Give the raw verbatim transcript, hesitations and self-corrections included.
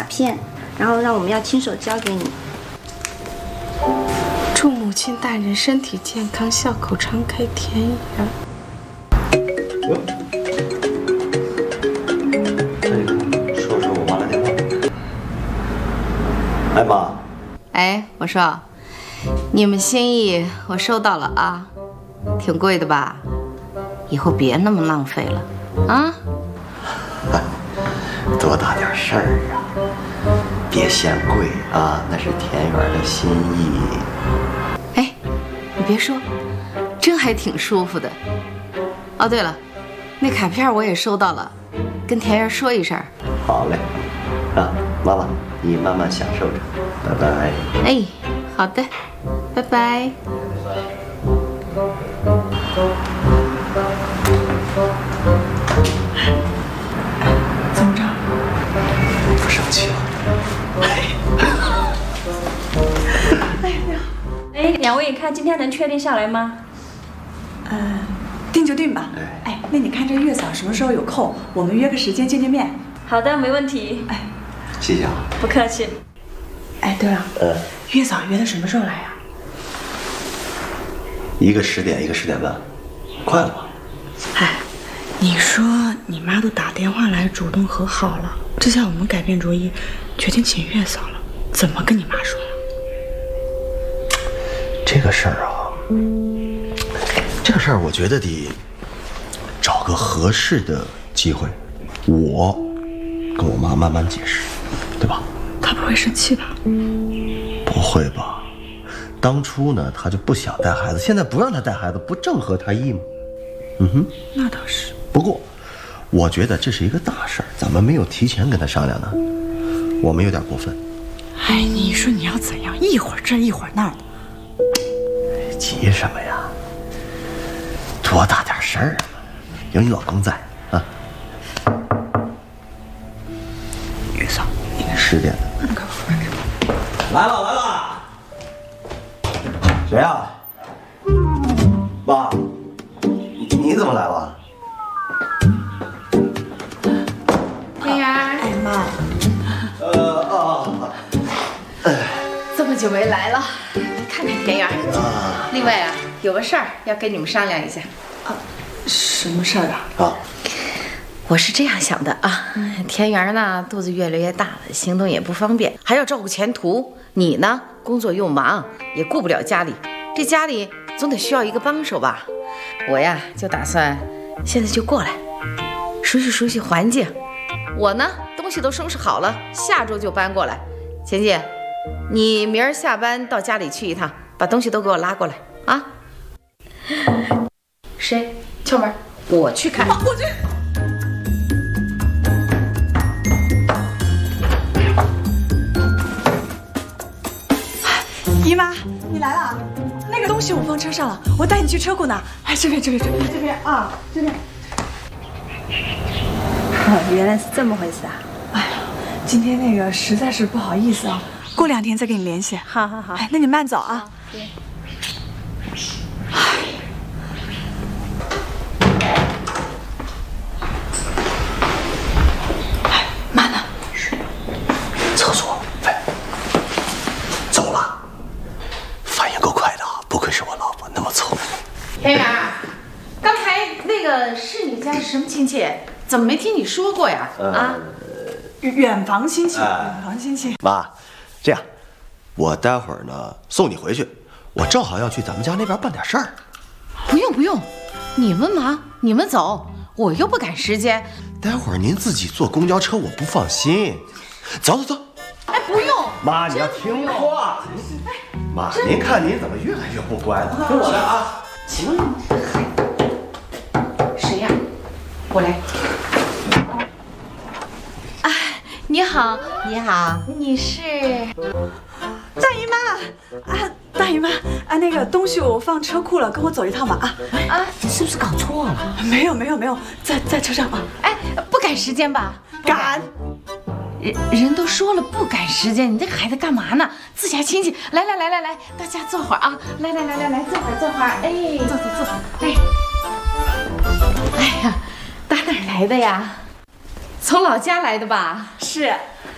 片，然后让我们要亲手交给你。 祝母亲大人身体健康，笑口常开，田园。 哟，这个说说我妈来电话。哎妈。 哎，我说，你们心意我收到了啊，挺贵的吧？以后别那么浪费了啊！ 多大点事儿啊！别嫌贵啊，那是田园的心意。 哎，你别说，真还挺舒服的。哦，对了，那卡片我也收到了，跟田园说一声。 好嘞，啊，妈妈，你慢慢享受着，拜拜。 哎，好的，拜拜。 怎么着？ 不生气了。 哎，两位看今天能确定下来吗？ 呃，定就定吧。哎，那你看这月嫂什么时候有空，我们约个时间见见面。 好的，没问题。 哎， 谢谢啊。 不客气。 哎，对了， 呃， 月嫂约的什么时候来呀？ 一个十点，一个十点半，快了吧？ 哎，你说你妈都打电话来主动和好了，这下我们改变主意，决定请月嫂了，怎么跟你妈说呀？ 这个事儿啊，这个事儿我觉得得找个合适的机会，我跟我妈慢慢解释，对吧？ 她不会生气吧？ 不会吧？当初呢，她就不想带孩子，现在不让她带孩子，不正合她意吗？嗯哼， 那倒是。 不过，我觉得这是一个大事儿，咱们没有提前跟她商量呢，我们有点过分。 哎，你说你要怎样？一会儿这一会儿那儿的。 急什么呀？多大点事儿啊！有你老公在啊。月嫂，十点的。来了来了。谁呀？妈，你怎么来了？ 田园， 哎妈， 呃啊，哎， 这么久没来了，看看田园。 啊。 另外啊，有个事儿要跟你们商量一下。 啊，什么事儿啊？ 啊， 我是这样想的啊，田园呢肚子越来越大了，行动也不方便，还要照顾前途。你呢，工作又忙，也顾不了家里，这家里总得需要一个帮手吧？我呀就打算现在就过来，熟悉熟悉环境。我呢东西都收拾好了，下周就搬过来。钱姐，你明儿下班到家里去一趟，把东西都给我拉过来啊。谁敲门？我去开。 啊、我去。姨妈，你来了。那个东西我放车上了，我带你去车库拿。哎，这边，这边，这边，这边啊，这边。 哦，原来是这么回事啊！ 哎呀，今天那个实在是不好意思啊，过两天再跟你联系。 好好好。 哎，那你慢走啊。 对。 哎，妈呢？ 厕所。哎，走了。反应够快的，不愧是我老婆，那么聪明。 田园，刚才那个是你家什么亲戚？怎么没听你说过呀？啊， 远房亲戚，远房亲戚。 妈，这样，我待会儿呢送你回去，我正好要去咱们家那边办点事儿。 不用不用，你们忙，你们走，我又不赶时间。 待会儿您自己坐公交车，我不放心。走走走。 哎，不用。 妈，你要听话。妈，您看您怎么越来越不乖了？跟我来啊。 行。谁呀？我来。啊，你好，你好，你是大姨妈啊，大姨妈啊，那个东西我放车库了，跟我走一趟吧啊啊！你是不是搞错了？ 没有没有没有，在在车上啊。 哎，不赶时间吧？ 赶。 人人都说了不赶时间，你这个孩子干嘛呢？自家亲戚，来来来来来，大家坐会儿啊！来来来来来，坐会儿坐会儿，哎，坐坐坐，哎，哎呀，打哪儿来的呀？从老家来的吧？ 是。